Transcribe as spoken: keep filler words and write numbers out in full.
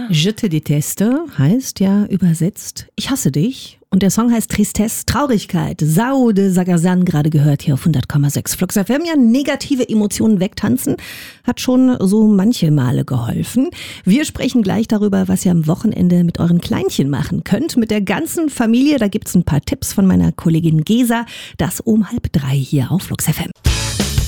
Je te déteste heißt ja übersetzt, ich hasse dich. Und der Song heißt Tristesse, Traurigkeit. Sao de Sagazan, gerade gehört hier auf hundert Komma sechs Flux F M. Ja, negative Emotionen wegtanzen hat schon so manche Male geholfen. Wir sprechen gleich darüber, was ihr am Wochenende mit euren Kleinchen machen könnt. Mit der ganzen Familie, da gibt's ein paar Tipps von meiner Kollegin Gesa. Das um halb drei hier auf Flux F M.